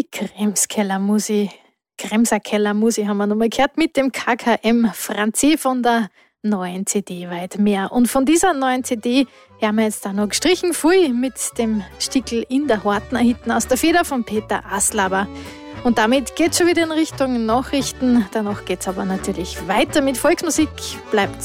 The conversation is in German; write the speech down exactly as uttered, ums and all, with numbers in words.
Die Kremskeller Musi, Kremser Keller Musi haben wir nochmal gehört mit dem K K M Franzi von der neuen C D Weit mehr. Und von dieser neuen C D haben wir jetzt da noch gestrichen Pfui mit dem Stickel In der Hortner hinten aus der Feder von Peter Aslaber. Und damit geht's schon wieder in Richtung Nachrichten. Danach geht's aber natürlich weiter mit Volksmusik. Bleibt